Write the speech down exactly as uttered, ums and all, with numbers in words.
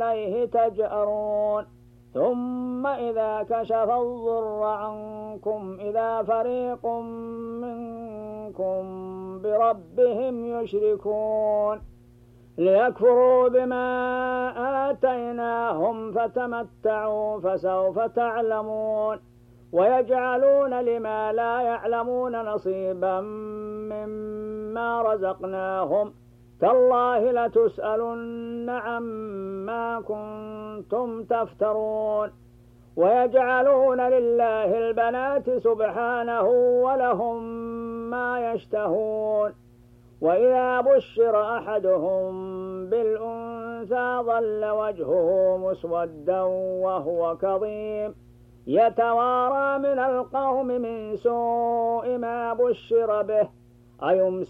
إليه تجأرون ثم إذا كشف الضر عنكم إذا فريق منكم بربهم يشركون ليكفروا بما آتيناهم فتمتعوا فسوف تعلمون ويجعلون لما لا يعلمون نصيبا مما رزقناهم تالله لتسألن عما كنتم تفترون ويجعلون لله البنات سبحانه ولهم ما يشتهون وإذا بشر أحدهم بالأنثى ظل وجهه مسودا وهو كظيم يتوارى من القوم من سوء ما بشر به أيمسك